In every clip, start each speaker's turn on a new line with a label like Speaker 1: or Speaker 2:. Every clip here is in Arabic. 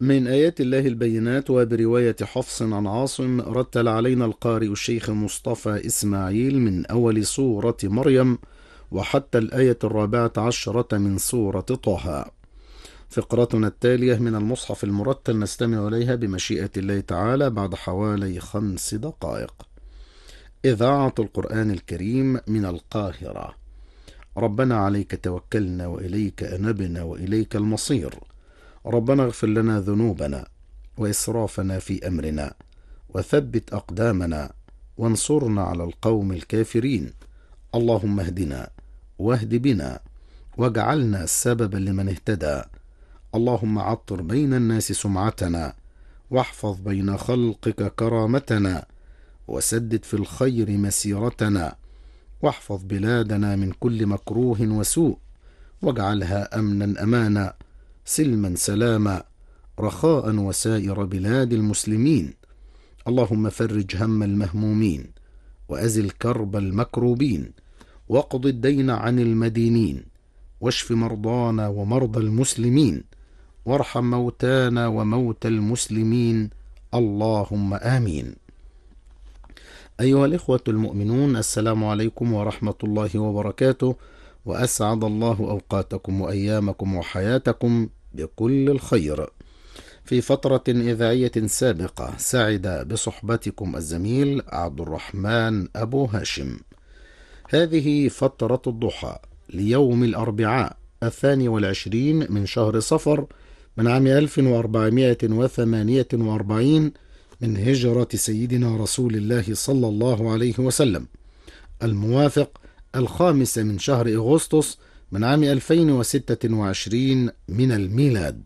Speaker 1: من آيات الله البينات. وبرواية حفص عن عاصم رتل علينا القارئ الشيخ مصطفى إسماعيل من أول سورة مريم وحتى الآية 14 من سورة طه. فقرتنا التالية من المصحف المرتل نستمع إليها بمشيئة الله تعالى بعد حوالي 5 دقائق. إذاعة القرآن الكريم من القاهرة. ربنا عليك توكلنا وإليك أنبنا وإليك المصير. ربنا اغفر لنا ذنوبنا وإسرافنا في أمرنا وثبت أقدامنا وانصرنا على القوم الكافرين. اللهم اهدنا واهد بنا واجعلنا سببا لمن اهتدى. اللهم عطر بين الناس سمعتنا واحفظ بين خلقك كرامتنا وسدد في الخير مسيرتنا واحفظ بلادنا من كل مكروه وسوء واجعلها أمنا أمانا سلما سلاما رخاء وسائر بلاد المسلمين. اللهم فرج هم المهمومين وأزل كرب المكروبين واقض الدين عن المدينين واشف مرضانا ومرضى المسلمين وارحم موتانا وموتى المسلمين. اللهم آمين. أيها الإخوة المؤمنون، السلام عليكم ورحمة الله وبركاته، وأسعد الله أوقاتكم وأيامكم وحياتكم بكل الخير. في فترة إذاعية سابقة سعد بصحبتكم الزميل عبد الرحمن أبو هاشم. هذه فترة الضحى ليوم الأربعاء 22 من شهر صفر من عام 1448 من هجرة سيدنا رسول الله صلى الله عليه وسلم، الموافق 5 من شهر أغسطس من عام 2026 من الميلاد.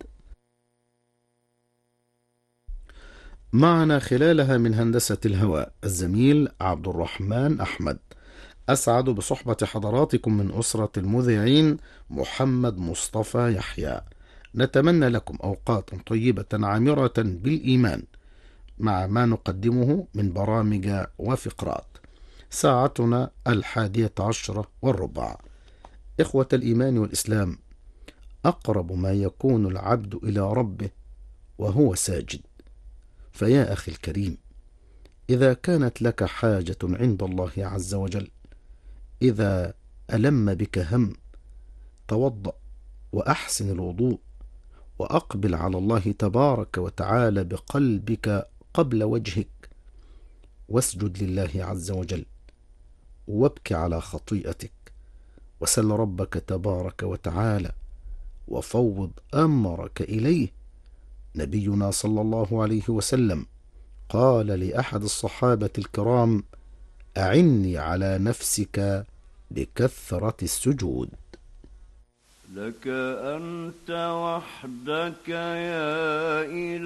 Speaker 1: معنا خلالها من هندسة الهواء الزميل عبد الرحمن أحمد. أسعد بصحبة حضراتكم من أسرة المذيعين محمد مصطفى يحيى. نتمنى لكم أوقات طيبة عامرة بالإيمان مع ما نقدمه من برامج وفقرات. ساعتنا 11:15. إخوة الإيمان والإسلام، أقرب ما يكون العبد إلى ربه وهو ساجد. فيا أخي الكريم، إذا كانت لك حاجة عند الله عز وجل، إذا ألم بك هم، توضأ وأحسن الوضوء وأقبل على الله تبارك وتعالى بقلبك قبل وجهك، واسجد لله عز وجل وابك على خطيئتك وسل ربك تبارك وتعالى وفوض أمرك إليه. نبينا صلى الله عليه وسلم قال لأحد الصحابة الكرام: أعني على نفسك بكثرة السجود.
Speaker 2: لك أنت وحدك يا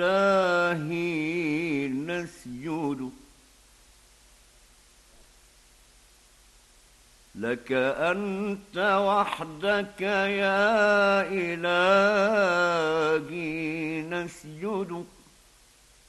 Speaker 2: إلهي نسجد، لك أنت وحدك يا إلهي نسجد.